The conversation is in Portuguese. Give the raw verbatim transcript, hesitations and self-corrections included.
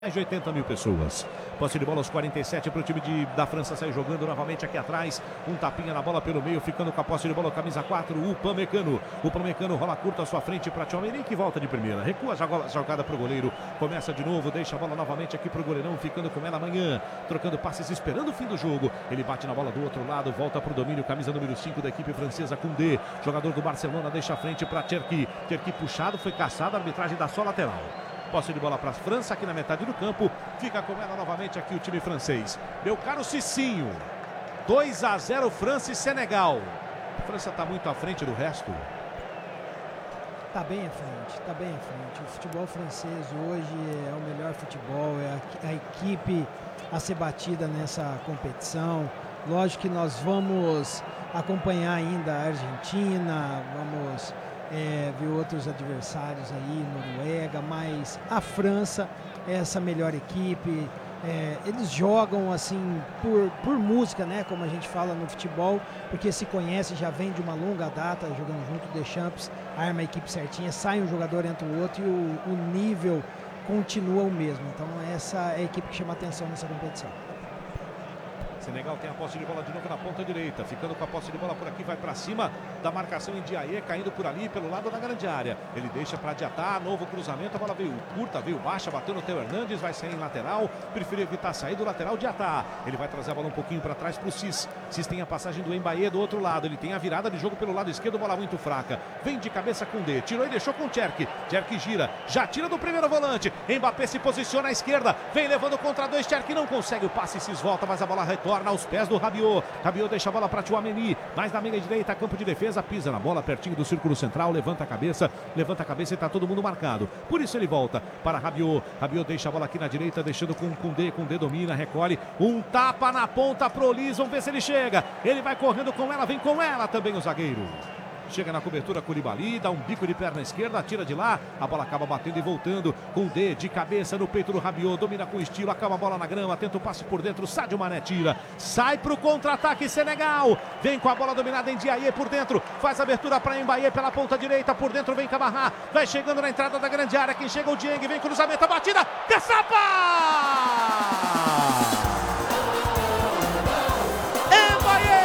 Mais de oitenta mil pessoas. Posse de bola aos quarenta e sete para o time de, da França sair jogando novamente aqui atrás. Um tapinha na bola pelo meio, ficando com a posse de bola, camisa quatro, o Upamecano. O Upamecano rola curta à sua frente para Tchouaméni, que volta de primeira. Recua a jogada para o goleiro. Começa de novo, deixa a bola novamente aqui para o goleirão, ficando com ela amanhã. Trocando passes, esperando o fim do jogo. Ele bate na bola do outro lado, volta para o domínio, camisa número cinco da equipe francesa, Koundé. Jogador do Barcelona, deixa a frente para Cherki. Cherki puxado, foi caçado, a arbitragem dá só lateral. Posse de bola para a França aqui na metade do campo. Fica com ela novamente aqui o time francês. Meu caro Cicinho. dois a zero França e Senegal. A França está muito à frente do resto. Está bem à frente, está bem à frente. O futebol francês hoje é o melhor futebol, é a, a equipe a ser batida nessa competição. Lógico que nós vamos acompanhar ainda a Argentina, vamos é, ver outros adversários aí, Noruega, mas a França é essa melhor equipe. É, eles jogam assim por, por música, né, como a gente fala no futebol, porque se conhece, já vem de uma longa data jogando junto. Deschamps arma a equipe certinha, sai um jogador entre o outro e o, o nível continua o mesmo. Então essa é a equipe que chama atenção nessa competição. Senegal tem a posse de bola de novo na ponta direita, ficando com a posse de bola por aqui, vai para cima da marcação em Diaye, caindo por ali pelo lado da grande área. Ele deixa para adiantar, novo cruzamento, a bola veio curta, veio baixa, bateu no Theo Hernandes, vai sair em lateral, preferiu evitar sair do lateral de Atá. Ele vai trazer a bola um pouquinho para trás para o Cis. Cis tem a passagem do Mbaye do outro lado, ele tem a virada de jogo pelo lado esquerdo, bola muito fraca. Vem de cabeça com D, tirou e deixou com Cherki. Cherki gira, já tira do primeiro volante. Mbappé se posiciona à esquerda, vem levando contra dois, Cherki não consegue o passe, Cis volta, mas a bola retorna aos pés do Rabiot. Rabiot deixa a bola para Tchouaméni, mais na meia direita, campo de defesa, pisa na bola pertinho do círculo central, levanta a cabeça, levanta a cabeça e está todo mundo marcado. Por isso ele volta para Rabiot. Rabiot deixa a bola aqui na direita, deixando com Koundé, Koundé domina, recolhe, um tapa na ponta pro Liz, vamos ver se ele chega. Ele vai correndo com ela, vem com ela também o zagueiro. Chega na cobertura Koulibaly, dá um bico de perna esquerda, tira de lá, a bola acaba batendo e voltando. Koundé de cabeça no peito do Rabiot, domina com estilo, acaba a bola na grama, tenta o passe por dentro, Sadio Mané tira, sai pro contra-ataque Senegal, vem com a bola dominada em Diaye por dentro, faz abertura para Mbaye pela ponta direita, por dentro vem Camara, vai chegando na entrada da grande área, quem chega o Dieng, vem cruzamento, a batida, caçapa!